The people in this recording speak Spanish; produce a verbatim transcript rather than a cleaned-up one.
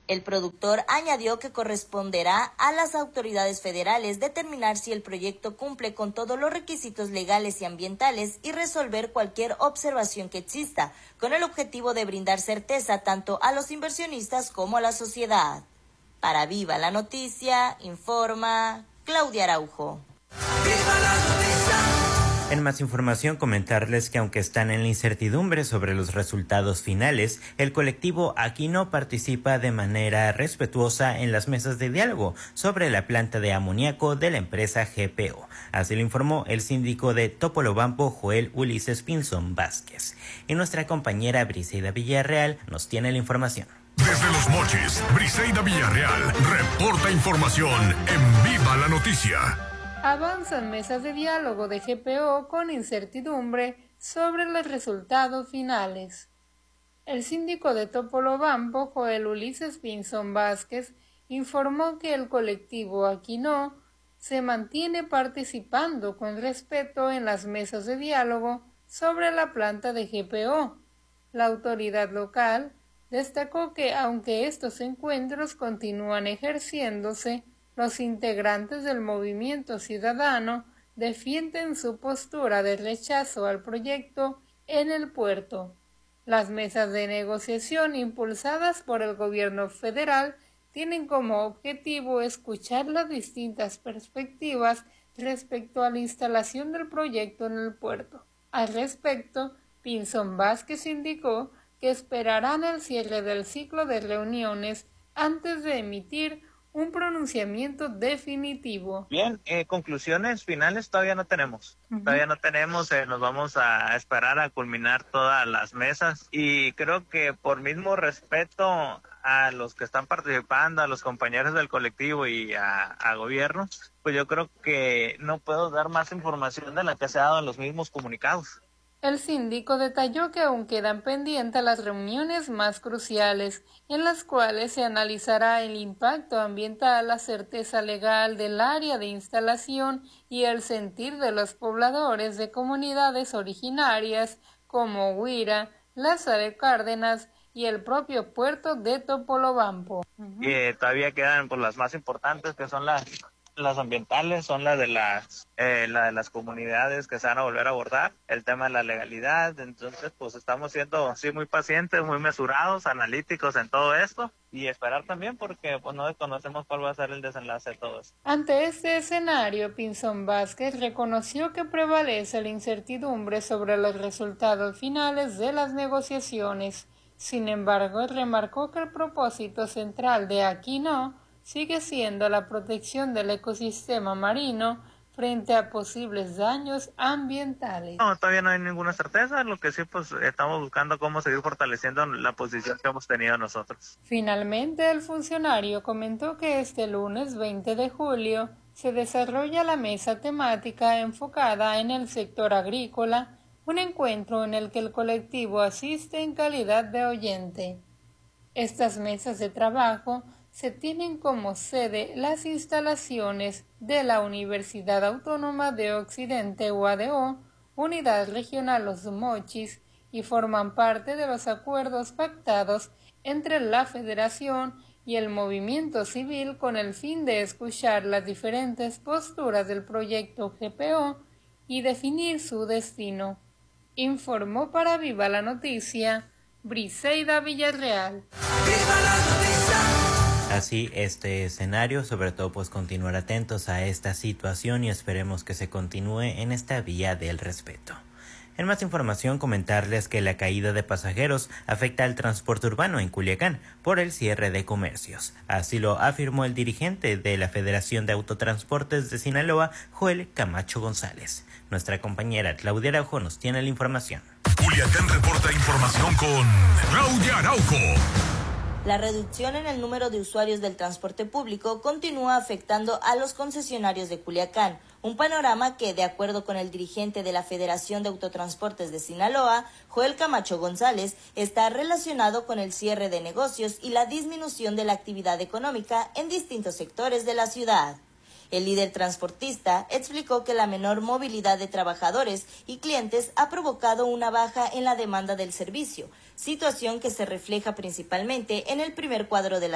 El productor añadió que corresponderá a las autoridades federales determinar si el proyecto cumple con todos los requisitos legales y ambientales y resolver cualquier observación que exista, con el objetivo de brindar certeza tanto a los inversionistas como a la sociedad. Para Viva la Noticia, informa Claudia Araujo. ¡Viva la noticia! En más información, comentarles que aunque están en la incertidumbre sobre los resultados finales, el colectivo Aquino participa de manera respetuosa en las mesas de diálogo sobre la planta de amoníaco de la empresa G P O. Así lo informó el síndico de Topolobampo, Joel Ulises Pinzón Vázquez. Y nuestra compañera Briseida Villarreal nos tiene la información. Desde Los Mochis, Briseida Villarreal reporta información en Viva la Noticia. Avanzan mesas de diálogo de G P O con incertidumbre sobre los resultados finales. El síndico de Topolobampo, Joel Ulises Pinzón Vázquez, informó que el colectivo Aquino se mantiene participando con respeto en las mesas de diálogo sobre la planta de G P O. La autoridad local destacó que, aunque estos encuentros continúan ejerciéndose, los integrantes del movimiento ciudadano defienden su postura de rechazo al proyecto en el puerto. Las mesas de negociación impulsadas por el gobierno federal tienen como objetivo escuchar las distintas perspectivas respecto a la instalación del proyecto en el puerto. Al respecto, Pinzón Vázquez indicó que esperarán el cierre del ciclo de reuniones antes de emitir un pronunciamiento definitivo. Bien, eh, conclusiones finales todavía no tenemos. Uh-huh. Todavía no tenemos, eh, nos vamos a esperar a culminar todas las mesas y creo que por mismo respeto a los que están participando, a los compañeros del colectivo y a, a gobierno, pues yo creo que no puedo dar más información de la que se ha dado en los mismos comunicados. El síndico detalló que aún quedan pendientes las reuniones más cruciales, en las cuales se analizará el impacto ambiental, la certeza legal del área de instalación y el sentir de los pobladores de comunidades originarias como Huira, Lázaro de Cárdenas y el propio puerto de Topolobampo. Uh-huh. Y eh, todavía quedan pues, las más importantes, que son las... Las ambientales son las de las eh, la de las comunidades que se van a volver a abordar, el tema de la legalidad. Entonces pues estamos siendo sí muy pacientes, muy mesurados, analíticos en todo esto y esperar también porque pues no desconocemos cuál va a ser el desenlace de todo esto. Ante este escenario, Pinzón Vázquez reconoció que prevalece la incertidumbre sobre los resultados finales de las negociaciones. Sin embargo, remarcó que el propósito central de Aquino sigue siendo la protección del ecosistema marino frente a posibles daños ambientales. No, todavía no hay ninguna certeza, lo que sí pues estamos buscando cómo seguir fortaleciendo la posición que hemos tenido nosotros. Finalmente, el funcionario comentó que este lunes veinte de julio se desarrolla la mesa temática enfocada en el sector agrícola, un encuentro en el que el colectivo asiste en calidad de oyente. Estas mesas de trabajo se tienen como sede las instalaciones de la Universidad Autónoma de Occidente U A D O, Unidad Regional Los Mochis, y forman parte de los acuerdos pactados entre la Federación y el movimiento civil con el fin de escuchar las diferentes posturas del proyecto G P O y definir su destino. Informó para Viva la Noticia, Briseida Villarreal. ¡Viva la noticia! Así este escenario, sobre todo pues continuar atentos a esta situación y esperemos que se continúe en esta vía del respeto. En más información, comentarles que la caída de pasajeros afecta al transporte urbano en Culiacán por el cierre de comercios. Así lo afirmó el dirigente de la Federación de Autotransportes de Sinaloa, Joel Camacho González. Nuestra compañera Claudia Araujo nos tiene la información. Culiacán reporta información con Claudia Araujo. La reducción en el número de usuarios del transporte público continúa afectando a los concesionarios de Culiacán, un panorama que, de acuerdo con el dirigente de la Federación de Autotransportes de Sinaloa, Joel Camacho González, está relacionado con el cierre de negocios y la disminución de la actividad económica en distintos sectores de la ciudad. El líder transportista explicó que la menor movilidad de trabajadores y clientes ha provocado una baja en la demanda del servicio, situación que se refleja principalmente en el primer cuadro de la